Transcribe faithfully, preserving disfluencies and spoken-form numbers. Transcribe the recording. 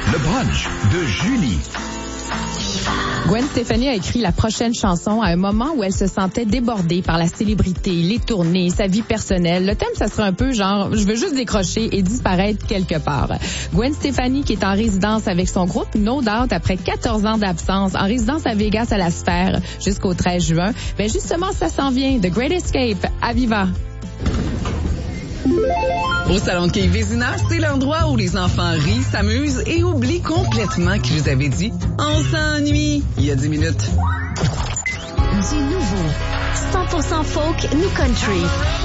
le brunch de Julie. Gwen Stefani a écrit la prochaine chanson à un moment où elle se sentait débordée par la célébrité, les tournées, sa vie personnelle. Le thème, ça serait un peu genre, je veux juste décrocher et disparaître quelque part. Gwen Stefani, qui est en résidence avec son groupe No Doubt après quatorze ans d'absence, en résidence à Vegas à la Sphère jusqu'au treize juin. Ben justement, ça s'en vient. The Great Escape, à Viva. Au Salon de Quai Vézina, c'est l'endroit où les enfants rient, s'amusent et oublient complètement qu'ils vous avaient dit « On s'ennuie » il y a dix minutes. Du nouveau. cent pour cent folk, new country.